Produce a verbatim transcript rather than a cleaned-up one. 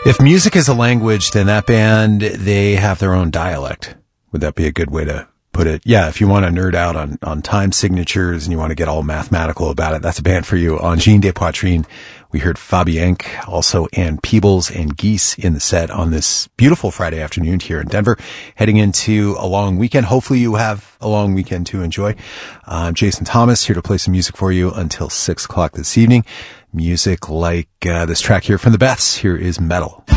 If music is a language, then that band, they have their own dialect. Would that be a good way to put it? Yeah, if you want to nerd out on, on time signatures and you want to get all mathematical about it, that's a band for you. On Jean des Poitrines, we heard Fabienk, also Ann Peebles and Geese in the set on this beautiful Friday afternoon here in Denver, heading into a long weekend. Hopefully you have a long weekend to enjoy. I'm Jason Thomas, here to play some music for you until six o'clock this evening. Music like uh, this track here from the Beths. Here is Metal.